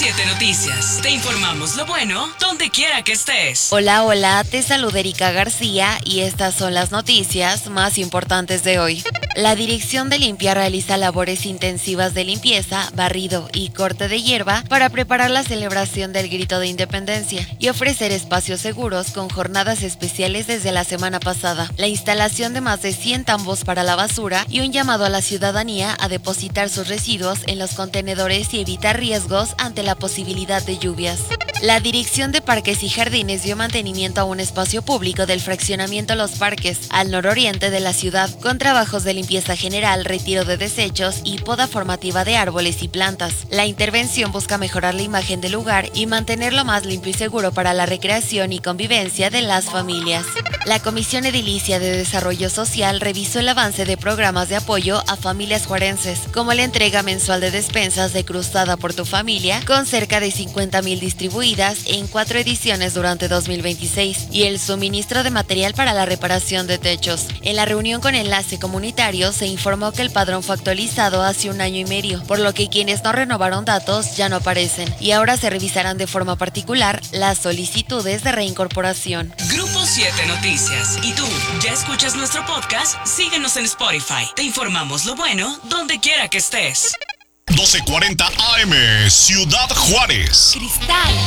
7 Noticias. Te informamos lo bueno donde quiera que estés. Hola, hola, te saluda Erika García y estas son las noticias más importantes de hoy. La Dirección de Limpia realiza labores intensivas de limpieza, barrido y corte de hierba para preparar la celebración del Grito de Independencia y ofrecer espacios seguros con jornadas especiales desde la semana pasada, la instalación de más de 100 tambos para la basura y un llamado a la ciudadanía a depositar sus residuos en los contenedores y evitar riesgos ante la posibilidad de lluvias. La Dirección de Parques y Jardines dio mantenimiento a un espacio público del fraccionamiento Los Parques, al nororiente de la ciudad, con trabajos de limpieza general, retiro de desechos y poda formativa de árboles y plantas. La intervención busca mejorar la imagen del lugar y mantenerlo más limpio y seguro para la recreación y convivencia de las familias. La Comisión Edilicia de Desarrollo Social revisó el avance de programas de apoyo a familias juarenses, como la entrega mensual de despensas de Cruzada por tu Familia, con cerca de 50,000 distribuidas en 4 ediciones durante 2026, y el suministro de material para la reparación de techos. En la reunión con Enlace Comunitario se informó que el padrón fue actualizado hace 1 año y medio, por lo que quienes no renovaron datos ya no aparecen, y ahora se revisarán de forma particular las solicitudes de reincorporación. Grupo 7 Noticias. ¿Y tú ya escuchas nuestro podcast? Síguenos en Spotify. Te informamos lo bueno donde quiera que estés. 12:40 AM, Ciudad Juárez. Cristal